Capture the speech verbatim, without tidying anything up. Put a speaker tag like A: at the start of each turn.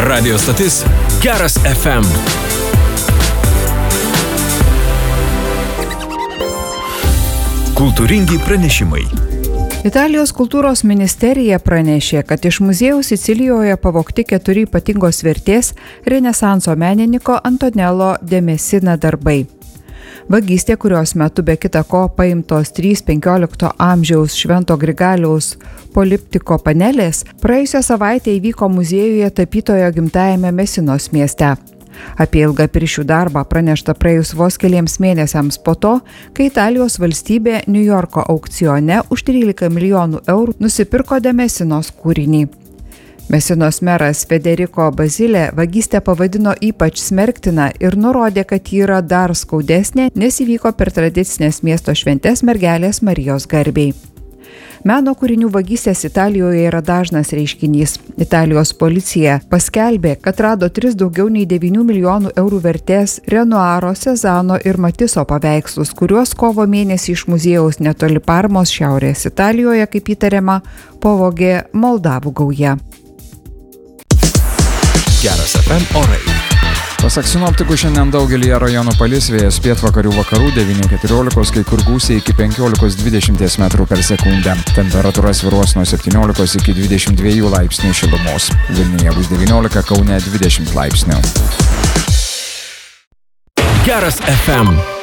A: Radio stotis Geras F M. Kultūringi pranešimai.
B: Italijos kultūros ministerija pranešė, kad iš muziejaus Sicilijoje pavogti keturi ypatingos vertės renesanso menininko Antonello de Messina darbai. Vagystė, kurios metu be kita ko paimtos trys penkiolikto amžiaus Švento Grigaliaus poliptiko panelės, praėjusią savaitę įvyko muziejuje tapytojo gimtajame Mesinos mieste. Apie ilgą piršių darbą pranešta praėjus vos keliems mėnesiams po to, kai Italijos valstybė New Yorko aukcione už trylika milijonų eurų nusipirko de Messinos kūrinį. Mesinos meras Federico Basile vagystę pavadino ypač smerktina ir nurodė, kad ji yra dar skaudesnė, nes įvyko per tradicinės miesto šventes mergelės Marijos garbei. Meno kūrinių vagystės Italijoje yra dažnas reiškinys. Italijos policija paskelbė, kad rado tris daugiau nei devynių milijonų eurų vertės Renoiro, Cezano ir Matiso paveikslus, kuriuos kovo mėnesį iš muziejaus netoli Parmos šiaurės Italijoje, kaip įtariama, pavogė Moldavų gauja.
A: Geras F M orai.
C: Pasak sinoptikų, šiandien daugelį rajonų palis, vėjas pietvakarių vakarų devynių keturiolikos, kai kur gūsiai iki penkiolikos dvidešimt metrų per sekundę. Temperatūra svyruos nuo septyniolikos iki dvidešimt dviejų laipsnių šilumos. Vilniuje bus devyniolika, Kaune dvidešimt laipsnių.
A: Geras F M.